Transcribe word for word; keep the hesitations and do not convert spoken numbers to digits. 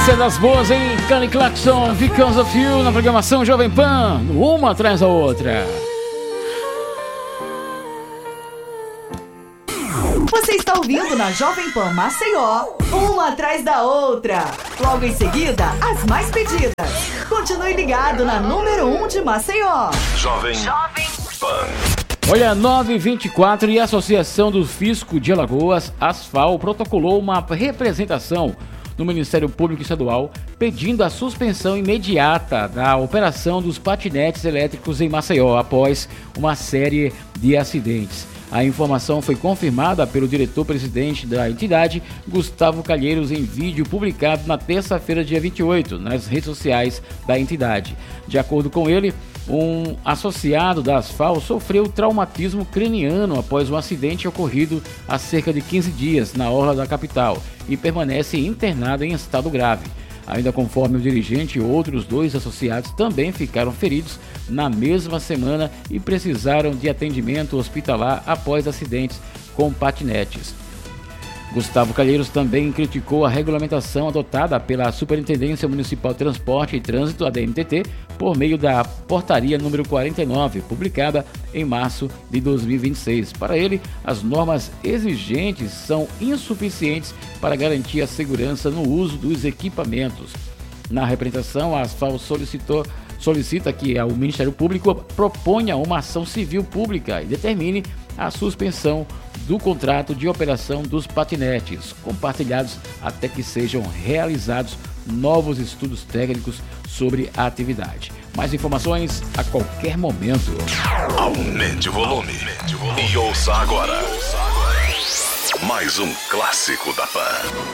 Você é das boas, hein? Kelly Clarkson, Because of You, na programação Jovem Pan, uma atrás da outra. Você está ouvindo na Jovem Pan Maceió, uma atrás da outra. Logo em seguida, as mais pedidas. Continue ligado na número um de Maceió. Jovem, Jovem Pan. Olha, nove e vinte e quatro e a Associação do Fisco de Alagoas, ASFAL, protocolou uma representação no Ministério Público Estadual pedindo a suspensão imediata da operação dos patinetes elétricos em Maceió após uma série de acidentes. A informação foi confirmada pelo diretor-presidente da entidade, Gustavo Calheiros, em vídeo publicado na terça-feira, dia vinte e oito, nas redes sociais da entidade. De acordo com ele, um associado da ASFAL sofreu traumatismo craniano após um acidente ocorrido há cerca de quinze dias na orla da capital e permanece internado em estado grave. Ainda conforme o dirigente, outros dois associados também ficaram feridos na mesma semana e precisaram de atendimento hospitalar após acidentes com patinetes. Gustavo Calheiros também criticou a regulamentação adotada pela Superintendência Municipal de Transporte e Trânsito, a D M T T, por meio da portaria número quarenta e nove, publicada em março de dois mil e vinte e seis. Para ele, as normas exigentes são insuficientes para garantir a segurança no uso dos equipamentos. Na representação, a ASFAL solicitou solicita que o Ministério Público proponha uma ação civil pública e determine a suspensão do contrato de operação dos patinetes compartilhados até que sejam realizados novos estudos técnicos sobre a atividade. Mais informações a qualquer momento. Aumente o volume e ouça agora mais um clássico da Pan.